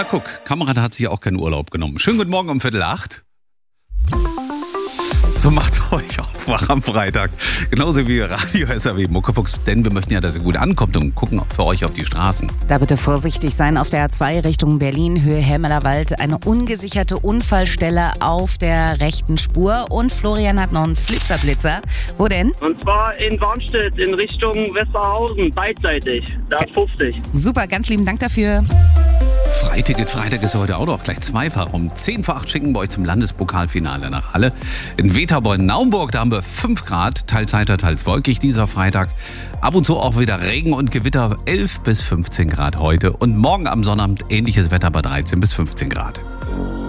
Na guck, Kamerad hat sich auch keinen Urlaub genommen. Schönen guten Morgen um 7:45. So macht euch auf wach am Freitag. Genauso wie Radio SAW Muckefuchs, denn wir möchten ja, dass ihr gut ankommt und gucken für euch auf die Straßen. Da bitte vorsichtig sein auf der A2 Richtung Berlin, Höhe Helmelerwald. Eine ungesicherte Unfallstelle auf der rechten Spur. Und Florian hat noch einen Flitzer. Wo denn? Und zwar in Warnstedt in Richtung Westerhausen, beidseitig. Da 50. Super, ganz lieben Dank dafür. Freitag ist heute auch noch gleich zweifach. Um 7 vor 8 schicken wir euch zum Landespokalfinale nach Halle. In Weterborn-Naumburg, da haben wir 5 Grad, teils heiter, teils wolkig dieser Freitag. Ab und zu auch wieder Regen und Gewitter, 11 bis 15 Grad heute. Und morgen am Sonnabend ähnliches Wetter bei 13 bis 15 Grad.